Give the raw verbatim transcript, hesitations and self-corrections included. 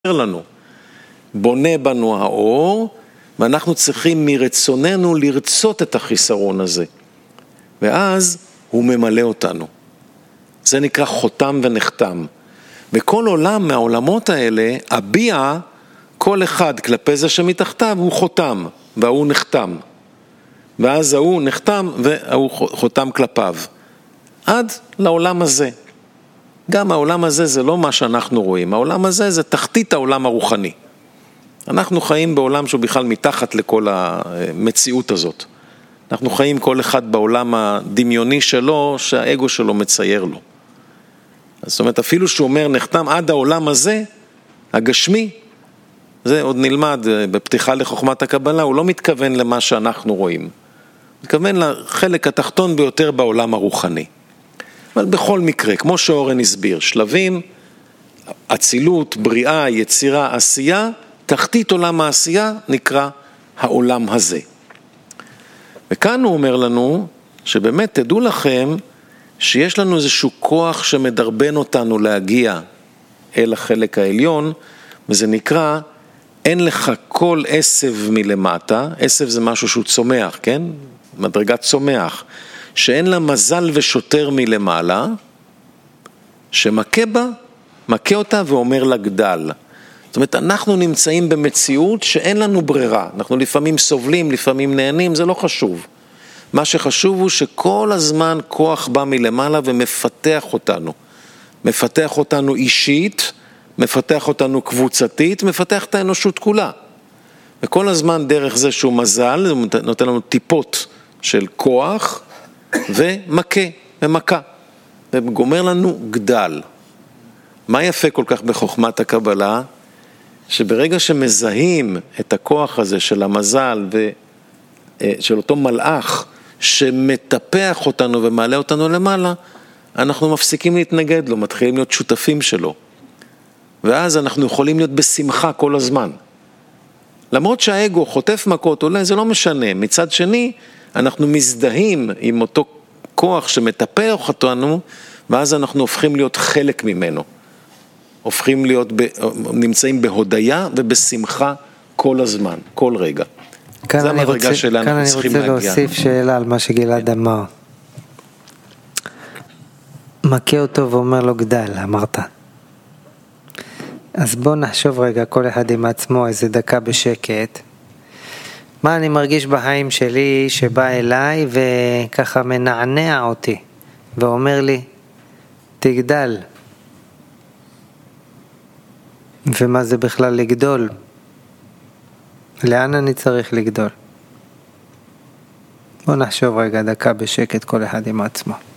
לנו. בונה בנו האור, ואנחנו צריכים מרצוננו לרצות את החיסרון הזה. ואז הוא ממלא אותנו. זה נקרא חותם ונחתם. וכל עולם מהעולמות האלה, הביע כל אחד כלפי זה שמתחתיו הוא חותם, והוא נחתם. ואז הוא נחתם והוא חותם כלפיו. עד לעולם הזה. גם העולם הזה זה לא מה שאנחנו רואים. העולם הזה זה תחתית העולם הרוחני. אנחנו חיים בעולם שהוא בכלל מתחת לכל המציאות הזאת. אנחנו חיים כל אחד בעולם הדמיוני שלו, שהאגו שלו מצייר לו. זאת אומרת, אפילו שהוא אומר נחתם עד העולם הזה, הגשמי, זה עוד נלמד בפתיחה לחוכמת הקבלה, הוא לא מתכוון למה שאנחנו רואים. הוא מתכוון לחלק התחתון ביותר בעולם הרוחני. אבל בכל מקרה, כמו שאורן הסביר, שלבים, אצילות, בריאה, יצירה, עשייה, תחתית עולם העשייה נקרא העולם הזה. וכאן הוא אומר לנו, שבאמת תדעו לכם, שיש לנו איזשהו כוח שמדרבן אותנו להגיע אל החלק העליון, וזה נקרא, אין לך כל עשב מלמטה, עשב זה משהו שהוא צומח, כן? מדרגת צומח, שאין לה מזל ושוטר מלמעלה, שמכה בה, מכה אותה ואומר לה גדל. זאת אומרת, אנחנו נמצאים במציאות שאין לנו ברירה. אנחנו לפעמים סובלים, לפעמים נהנים, זה לא חשוב. מה שחשוב הוא שכל הזמן כוח בא מלמעלה ומפתח אותנו. מפתח אותנו אישית, מפתח אותנו קבוצתית, מפתח את האנושות כולה. וכל הזמן דרך זה שהוא מזל, הוא נותן לנו טיפות של כוח, ומכה, ומכה. וגומר לנו גדל. מה יפה כל כך בחוכמת הקבלה? שברגע שמזהים את הכוח הזה של המזל ושל אותו מלאך שמטפח אותנו ומעלה אותנו למעלה, אנחנו מפסיקים להתנגד לו, מתחילים להיות שותפים שלו. ואז אנחנו יכולים להיות בשמחה כל הזמן. למרות שהאגו חוטף מכות, אולי זה לא משנה. מצד שני, אנחנו מזדהים עם אותו כוח שמטפח אותנו, ואז אנחנו הופכים להיות חלק ממנו. הופכים להיות, נמצאים בהודיה ובשמחה כל הזמן, כל רגע. כאן אני רוצה, כאן אני רוצה להוסיף שאלה על מה שגלעד אמר. מכה אותו ואומר לו גדל, אמרת. אז בוא נחשוב רגע כל אחד עם עצמו איזה דקה בשקט. מה אני מרגיש בחיים שלי שבא אליי וככה מנענע אותי ואומר לי תגדל. ומה זה בכלל לגדול? לאן אני צריך לגדול? בוא נחשוב רגע דקה בשקט כל אחד עם עצמו.